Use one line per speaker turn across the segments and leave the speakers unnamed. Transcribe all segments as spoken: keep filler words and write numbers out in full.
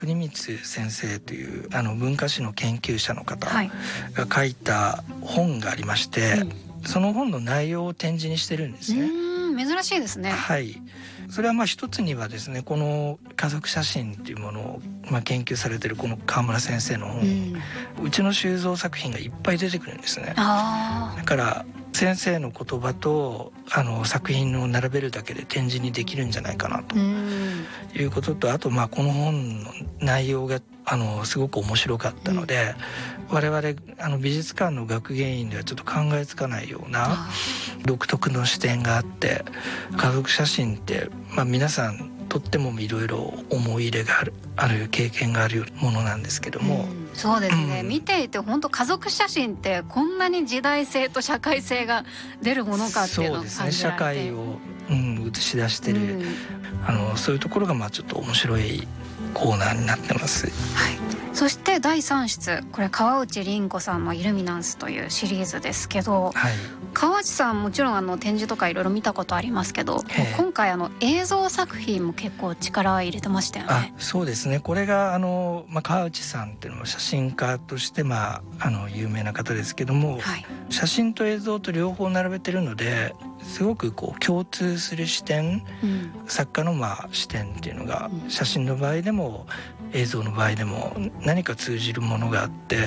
国光先生というあの文化史の研究者の方が書いた本がありまして、はい、その本の内容を展示にしてるんですね。
うーん、珍しいですね。
はい。それはまあ一つにはですね、この家族写真っていうものをまあ研究されてるこの川村先生の本、うん、うちの収蔵作品がいっぱい出てくるんですね。
あ、
だから先生の言葉とあの作品を並べるだけで展示にできるんじゃないかなということと、あとまあこの本の内容があのすごく面白かったので、うん、我々あの美術館の学芸員ではちょっと考えつかないような独特の視点があって、家族写真って、まあ、皆さんとってもいろいろ思い入れがある、ある経験があるものなんですけども、
うん、そうですね、うん、見ていて本当家族写真ってこんなに時代性と社会性が出るものかっていうのを感じられて、
そうですね、社会を、うん、映し出してる、うん、あのそういうところがまあちょっと面白いコーナーになってます。
はい、そしてだいさん室、これ川内凛子さんのイルミナンスというシリーズですけど、はい、川内さんもちろんあの展示とかいろいろ見たことありますけど、今回あの映像作品も結構力入れてましたよね。
あ、そうですね、これがあの、まあ、川内さんっていうのは写真家として、まあ、あの有名な方ですけども、はい、写真と映像と両方並べてるのですごくこう共通する視点、うん、作家のまあ視点っていうのが、うん、写真の場合でも映像の場合でも何か通じるものがあって、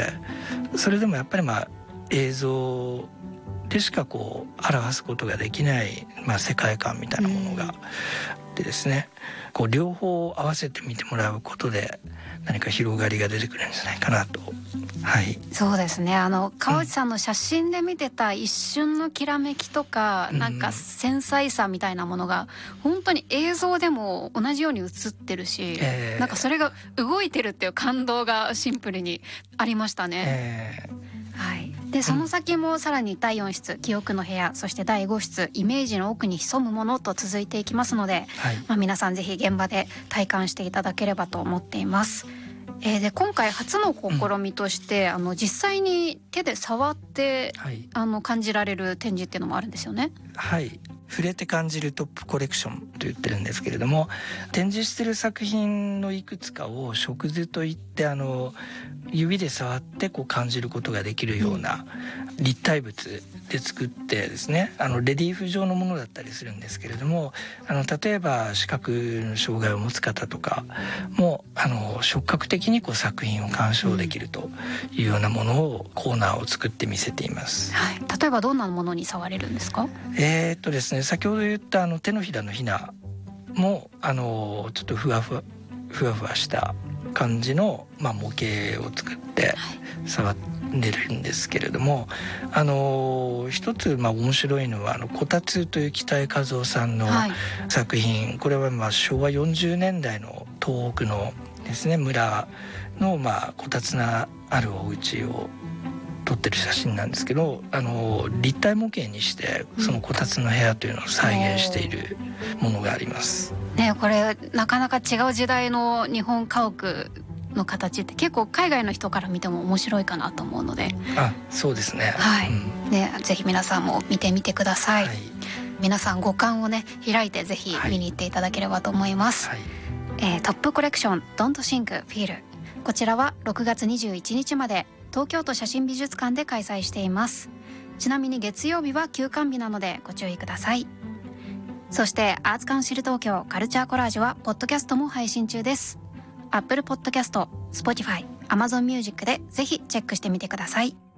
それでもやっぱりまあ映像でしかこう表すことができない、まあ、世界観みたいなものがあってですね、うん、こう両方合わせて見てもらうことで何か広がりが出てくるんじゃないかなと。はい、
そうですね、あの川内さんの写真で見てた一瞬のきらめきとか、うん、なんか繊細さみたいなものが本当に映像でも同じように映ってるし、えー、なんかそれが動いてるっていう感動がシンプルにありましたね。えー、はい。でその先もさらにだいよん室記憶の部屋、そしてだいご室イメージの奥に潜むものと続いていきますので、はい、まあ、皆さんぜひ現場で体感していただければと思っています。えー、で今回初の試みとして、うん、あの実際に手で触って、はい、あの感じられる展示っていうのもあるんですよね。
はい、触れて感じるトップコレクションと言ってるんですけれども、展示してる作品のいくつかを触図といって、あの指で触ってこう感じることができるような立体物で作ってですね、あのレリーフ状のものだったりするんですけれども、あの例えば視覚の障害を持つ方とかもあの触覚的にこう作品を鑑賞できるというようなものをコーナーを作って見せています。
はい、例えばどんなものに触れるんですか？
えーっとですね、先ほど言ったあの手のひらのひなもあのちょっとふわふわふわふわした感じの、まあ、模型を作って触れるんですけれども、あの一つまあ面白いのはあのこたつという北江和夫さんの作品、はい、これはまあ昭和よんじゅうねんだいの東北のですね村のまあこたつのあるお家を撮ってる写真なんですけど、あの立体模型にしてそのこたつの部屋というのを再現しているものがあります、
ね、これなかなか違う時代の日本家屋の形って結構海外の人から見ても面白いかなと思うので、
あ、そうですね、
はい、うん、ね、ぜひ皆さんも見てみてください、はい、皆さん五感をね開いてぜひ見に行っていただければと思います、はい、えー、トップコレクション Don't Think Feel、 こちらはろくがつにじゅういちにちまで東京都写真美術館で開催しています。ちなみに月曜日は休館日なのでご注意ください。そしてアーツカウンシル東京カルチャーコラージュはポッドキャストも配信中です。 Apple Podcast、Spotify、Amazon Music でぜひチェックしてみてください。